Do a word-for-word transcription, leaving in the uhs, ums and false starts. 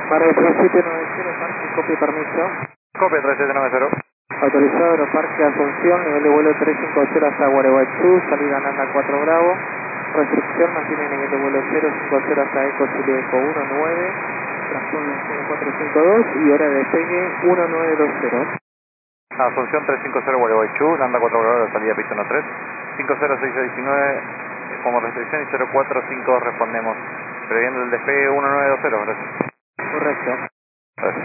Para el tres siete nueve cero, parque, copia y permiso. Copia tres siete nueve cero. Autorizado Aeroparque Asunción, nivel de vuelo trescientos cincuenta hasta Gualeguaychú, salida Nanda cuatro Bravo. Restricción mantiene nivel de vuelo cero cincuenta hasta Eco Chile Eco uno nueve, transponder cero cuatro cinco dos y hora de despegue uno nueve dos cero. Asunción trescientos cincuenta Gualeguaychú, Nanda cuatro Bravo, salida pista uno tres. cinco cero seis seis nueve como restricción y cero cuatro cinco respondemos. Previendo el despegue uno nueve dos cero, gracias. Correcto. Gracias.